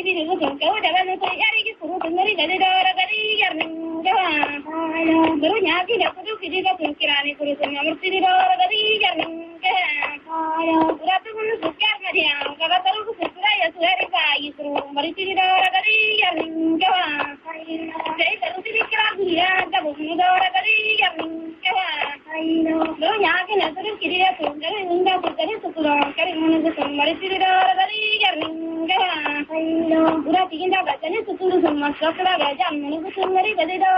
tiri gudun kau daga ko yari ki kuru tungari gadi dara gadi yarning gawa guru nyaki da kudu kidi ka kirani kuru tungamur tiri dara gadi yarning gawa uratu kunu sukyar madiya kaga taru ku sukura ya suhari ka yisru mari tiri dara gadi yarning gawa dai taru tiri kira guriya da bunu dara gadi yarning gawa guru nyaki na turu kidi ya tungari ninga kuri sukura kari munu sukura mari tiri dara gadi yarning gawa uratu kinda gajani sukuru summa sukura gaja munu sukura gadi dara